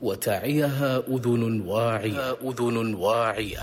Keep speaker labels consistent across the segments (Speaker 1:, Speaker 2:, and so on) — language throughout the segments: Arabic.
Speaker 1: وتعيها أذن واعية.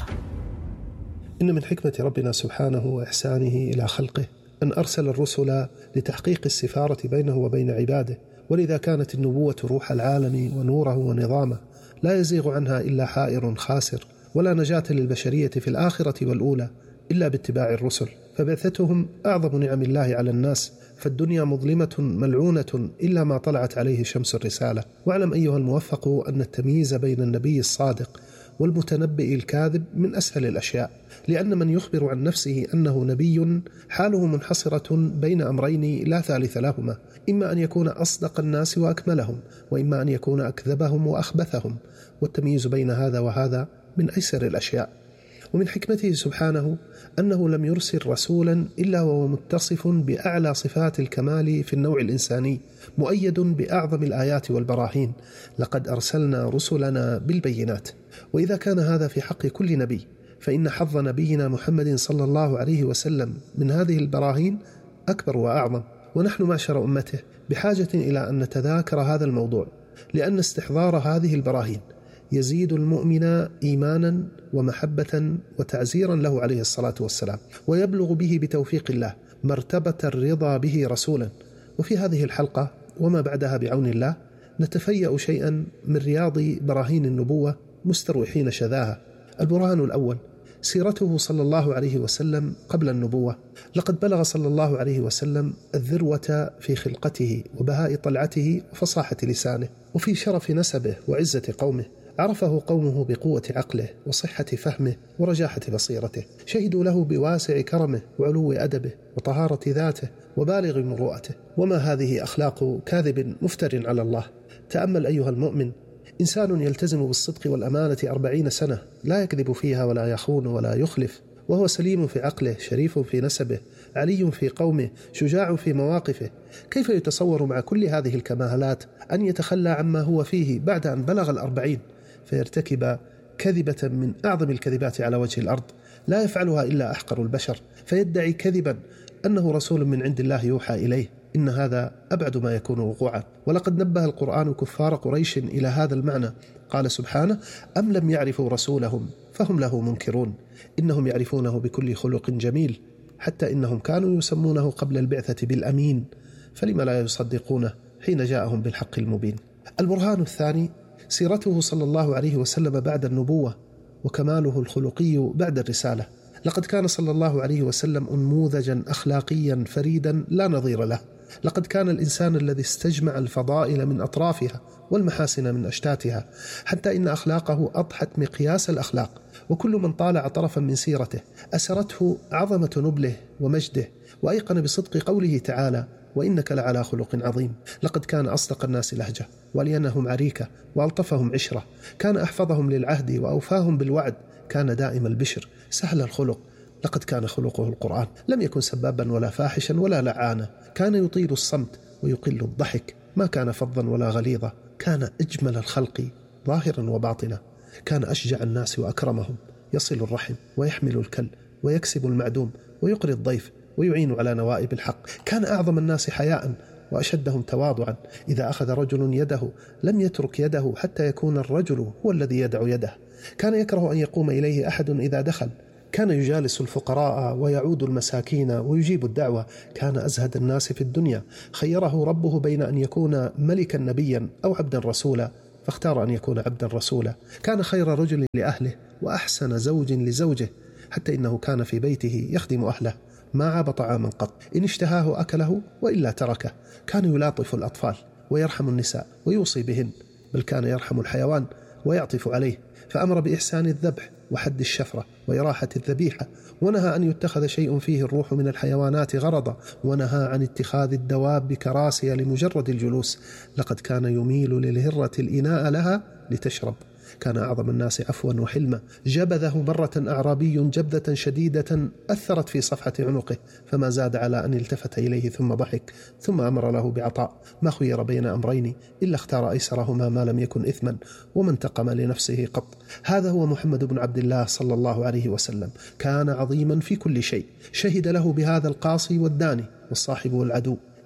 Speaker 2: إن من حكمة ربنا سبحانه وإحسانه إلى خلقه أن أرسل الرسل لتحقيق السفارة بينه وبين عباده، ولذا كانت النبوة روح العالم ونوره ونظامه، لا يزيغ عنها إلا حائر خاسر، ولا نجاة للبشرية في الآخرة والأولى إلا باتباع الرسل، فبعثتهم أعظم نعم الله على الناس، فالدنيا مظلمة ملعونة إلا ما طلعت عليه شمس الرسالة. واعلم أيها الموفق أن التمييز بين النبي الصادق والمتنبئ الكاذب من أسهل الأشياء، لأن من يخبر عن نفسه أنه نبي حاله منحصرة بين أمرين لا ثالث لهما، إما أن يكون أصدق الناس وأكملهم، وإما أن يكون أكذبهم وأخبثهم، والتمييز بين هذا وهذا من أيسر الأشياء. ومن حكمته سبحانه أنه لم يرسل رسولا إلا وهو متصف بأعلى صفات الكمال في النوع الإنساني، مؤيد بأعظم الآيات والبراهين، لقد أرسلنا رسلنا بالبينات. وإذا كان هذا في حق كل نبي، فإن حظ نبينا محمد صلى الله عليه وسلم من هذه البراهين أكبر وأعظم، ونحن معشر أمته بحاجة إلى أن نتذاكر هذا الموضوع، لأن استحضار هذه البراهين يزيد المؤمن إيمانا ومحبة وتعزيرا له عليه الصلاة والسلام، ويبلغ به بتوفيق الله مرتبة الرضا به رسولا. وفي هذه الحلقة وما بعدها بعون الله نتفيأ شيئا من رياض براهين النبوة مستروحين شذاها. البرهان الأول سيرته صلى الله عليه وسلم قبل النبوة. لقد بلغ صلى الله عليه وسلم الذروة في خلقته وبهاء طلعته وفصاحة لسانه، وفي شرف نسبه وعزة قومه. عرفه قومه بقوة عقله وصحة فهمه ورجاحة بصيرته، شهدوا له بواسع كرمه وعلو أدبه وطهارة ذاته وبالغ مروءته. وما هذه أخلاق كاذب مفتر على الله. تأمل أيها المؤمن، إنسان يلتزم بالصدق والأمانة 40 سنة، لا يكذب فيها ولا يخون ولا يخلف، وهو سليم في عقله، شريف في نسبه، علي في قومه، شجاع في مواقفه. كيف يتصور مع كل هذه الكمالات أن يتخلى عما هو فيه بعد أن بلغ 40، فيرتكب كذبة من أعظم الكذبات على وجه الأرض لا يفعلها إلا أحقر البشر، فيدعي كذبا أنه رسول من عند الله يوحى إليه؟ إن هذا أبعد ما يكون وقوعا. ولقد نبه القرآن كفار قريش إلى هذا المعنى، قال سبحانه: أم لم يعرفوا رسولهم فهم له منكرون، إنهم يعرفونه بكل خلق جميل، حتى إنهم كانوا يسمونه قبل البعثة بالأمين، فلما لا يصدقونه حين جاءهم بالحق المبين. البرهان الثاني سيرته صلى الله عليه وسلم بعد النبوة وكماله الخلقي بعد الرسالة. لقد كان صلى الله عليه وسلم أنموذجا أخلاقيا فريدا لا نظير له. لقد كان الإنسان الذي استجمع الفضائل من أطرافها والمحاسن من أشتاتها، حتى إن أخلاقه أضحت مقياس الأخلاق، وكل من طالع طرفا من سيرته أسرته عظمة نبله ومجده، وأيقن بصدق قوله تعالى: وإنك لعلى خلق عظيم. لقد كان أصدق الناس لهجة، ولينهم عريكة، وألطفهم عشرة، كان أحفظهم للعهد وأوفاهم بالوعد، كان دائم البشر، سهل الخلق. لقد كان خلقه القرآن، لم يكن سبابا ولا فاحشا ولا لعانا، كان يطيل الصمت ويقل الضحك، ما كان فظا ولا غليظا، كان أجمل الخلق ظاهرا وباطنا، كان أشجع الناس وأكرمهم، يصل الرحم ويحمل الكل ويكسب المعدوم ويقري الضيف ويعين على نوائب الحق، كان أعظم الناس حياء وأشدهم تواضعا. إذا أخذ رجل يده لم يترك يده حتى يكون الرجل هو الذي يدعو يده. كان يكره أن يقوم إليه أحد إذا دخل، كان يجالس الفقراء ويعود المساكين ويجيب الدعوة. كان أزهد الناس في الدنيا، خيره ربه بين أن يكون ملكا نبيا أو عبدا رسولا، فاختار أن يكون عبدا رسولا. كان خير رجل لأهله وأحسن زوج لزوجه، حتى إنه كان في بيته يخدم أهله، ما عاب طعاما قط، إن اشتهاه أكله وإلا تركه. كان يلاطف الأطفال ويرحم النساء ويوصي بهن، بل كان يرحم الحيوان ويعطف عليه، فأمر بإحسان الذبح وحد الشفرة وإراحة الذبيحة، ونهى أن يتخذ شيء فيه الروح من الحيوانات غرضا، ونهى عن اتخاذ الدواب كراسي لمجرد الجلوس. لقد كان يميل للهرة الإناء لها لتشرب. كان أعظم الناس عفوا وحلما. جبذه مرة أعرابي جبذة شديدة أثرت في صفحة عنقه، فما زاد على أن التفت إليه ثم ضحك، ثم أمر له بعطاء. ما خير بين أمرين إلا اختار أيسرهما ما لم يكن إثما، وما انتقم لنفسه قط. هذا هو محمد بن عبد الله صلى الله عليه وسلم. كان عظيما في كل شيء، شهد له بهذا القاصي والداني والصاحب والعدو.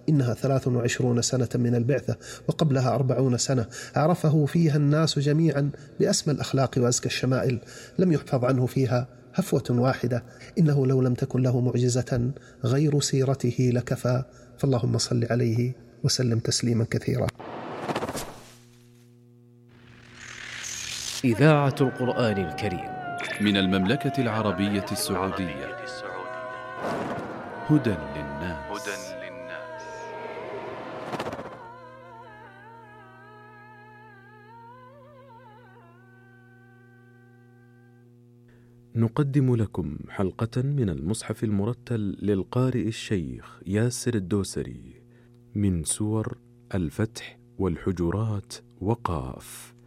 Speaker 2: إنها 23 سنة من البعثة وقبلها 40 سنة عرفه فيها الناس جميعا بأسمى الأخلاق وأزكى الشمائل، لم يحفظ عنه فيها هفوة واحدة. إنه لو لم تكن له معجزة غير سيرته لكفى. فاللهم صل عليه وسلم تسليما كثيرا.
Speaker 1: إذاعة القرآن الكريم
Speaker 3: من المملكة العربية السعودية. هدى للناس.
Speaker 4: نقدم لكم حلقة من المصحف المرتل للقارئ الشيخ ياسر الدوسري من سور الفتح والحجرات وقاف.